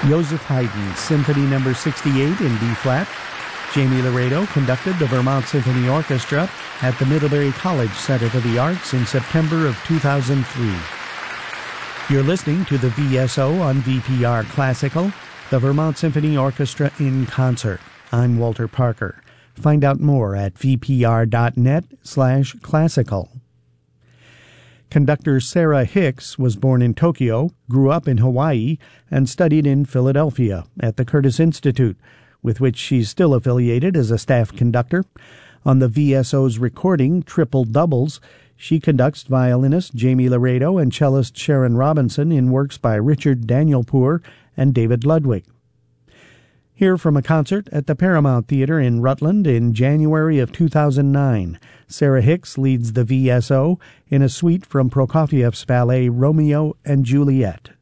Joseph Haydn, Symphony No. 68 in B-flat. Jamie Laredo conducted the Vermont Symphony Orchestra at the Middlebury College Center for the Arts in September of 2003. You're listening to the VSO on VPR Classical, the Vermont Symphony Orchestra in concert. I'm Walter Parker. Find out more at vpr.net/classical. Conductor Sarah Hicks was born in Tokyo, grew up in Hawaii, and studied in Philadelphia at the Curtis Institute, with which she's still affiliated as a staff conductor. On the VSO's recording, Triple Doubles, she conducts violinist Jamie Laredo and cellist Sharon Robinson in works by Richard Danielpour and David Ludwig. Here from a concert at the Paramount Theater in Rutland in January of 2009, Sarah Hicks leads the VSO in a suite from Prokofiev's ballet Romeo and Juliet.